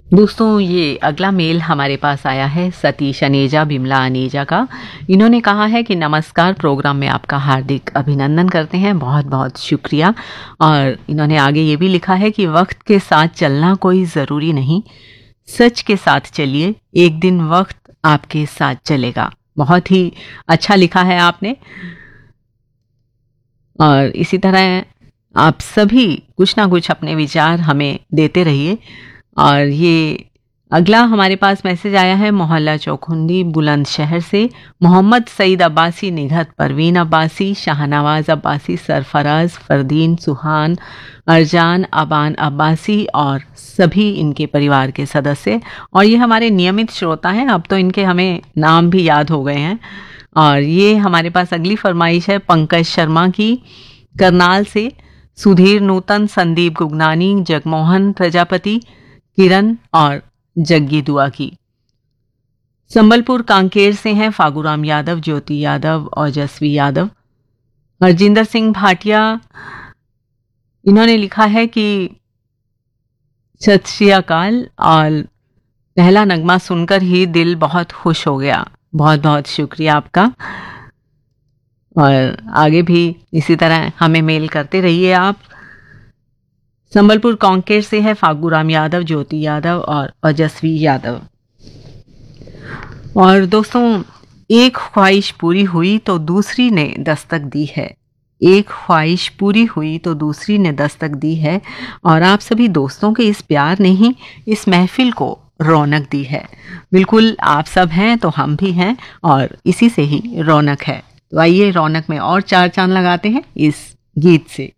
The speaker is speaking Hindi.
दोस्तों, ये अगला मेल हमारे पास आया है सतीश अनेजा बिमला अनेजा का। इन्होंने कहा है कि नमस्कार, प्रोग्राम में आपका हार्दिक अभिनंदन करते हैं, बहुत बहुत शुक्रिया। और इन्होंने आगे ये भी लिखा है कि वक्त के साथ चलना कोई ज़रूरी नहीं, सच के साथ चलिए, एक दिन वक्त आपके साथ चलेगा। बहुत ही अच्छा लिखा है आपने। और इसी तरह आप सभी कुछ ना कुछ अपने विचार हमें देते रहिए। और ये अगला हमारे पास मैसेज आया है मोहल्ला चौखुंडी बुलंदशहर से। मोहम्मद सईद अब्बासी, निघत परवीन अब्बासी, शाहनवाज अब्बासी, सरफराज, फरदीन, सुहान, अरजान, अबान अब्बासी और सभी इनके परिवार के सदस्य। और ये हमारे नियमित श्रोता हैं, अब तो इनके हमें नाम भी याद हो गए हैं। और ये हमारे पास अगली फरमाइश है पंकज शर्मा की, करनाल से। सुधीर नूतन, संदीप गुगनानी, जगमोहन प्रजापति, किरण और जग्गी दुआ की। संबलपुर कांकेर से हैं फागुराम यादव, ज्योति यादव, ओजस्वी यादव। हरजिंदर सिंह भाटिया, इन्होंने लिखा है कि सत श्री अकाल, और पहला नगमा सुनकर ही दिल बहुत खुश हो गया। बहुत बहुत शुक्रिया आपका। और आगे भी इसी तरह हमें मेल करते रहिए आप। संबलपुर कांकेर से है फागुराम यादव, ज्योति यादव और ओजस्वी यादव। और दोस्तों, एक ख्वाहिश पूरी हुई तो दूसरी ने दस्तक दी है। एक ख्वाहिश पूरी हुई तो दूसरी ने दस्तक दी है। और आप सभी दोस्तों के इस प्यार ने ही इस महफिल को रौनक दी है। बिल्कुल, आप सब हैं तो हम भी हैं, और इसी से ही रौनक है। तो आइए रौनक में और चार चांद लगाते हैं इस गीत से।